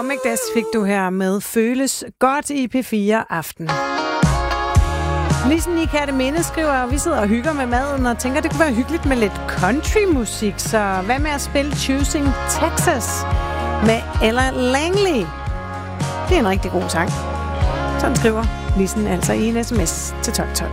Omegdas fik du her med Føles godt i P4 Aften. Lisen i Kærteminde skriver, vi sidder og hygger med maden og tænker, det kunne være hyggeligt med lidt countrymusik, så hvad med at spille Choosing Texas med Ella Langley? Det er en rigtig god sang. Sådan skriver Lisen altså i en sms til 1212.